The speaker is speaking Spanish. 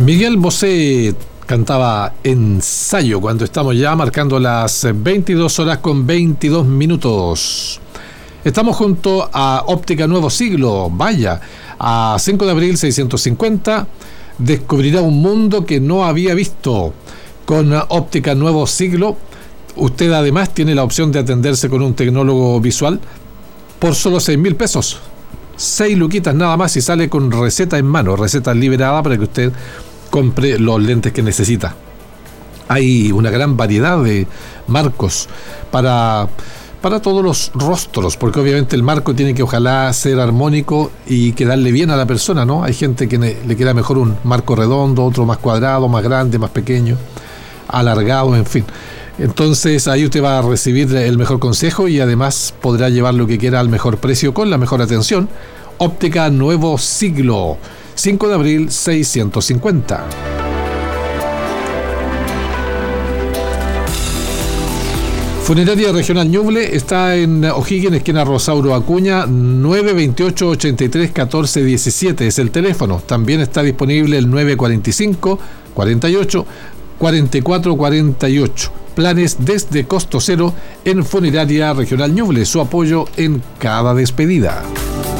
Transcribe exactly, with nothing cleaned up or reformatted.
Miguel Bosé cantaba Ensayo cuando estamos ya marcando las veintidós horas con veintidós minutos. Estamos junto a Óptica Nuevo Siglo. Vaya, a cinco de abril seiscientos cincuenta descubrirá un mundo que no había visto. Con Óptica Nuevo Siglo, usted además tiene la opción de atenderse con un tecnólogo visual por solo seis mil pesos. Seis luquitas nada más y sale con receta en mano, receta liberada para que usted compre los lentes que necesita. Hay una gran variedad de marcos para, para todos los rostros, porque obviamente el marco tiene que ojalá ser armónico y quedarle bien a la persona, ¿no? Hay gente que ne, le queda mejor un marco redondo, otro más cuadrado, más grande, más pequeño, alargado, en fin. Entonces ahí usted va a recibir el mejor consejo y además podrá llevar lo que quiera al mejor precio con la mejor atención. Óptica Nuevo Siglo, cinco de abril seiscientos cincuenta. Funeraria Regional Ñuble está en O'Higgins, esquina Rosauro Acuña, nueve veintiocho, ochenta y tres, catorce diecisiete es el teléfono. También está disponible el nueve cuarenta y cinco, cuarenta y ocho, cuarenta y cuatro cuarenta y ocho. Planes desde costo cero en Funeraria Regional Ñuble, su apoyo en cada despedida.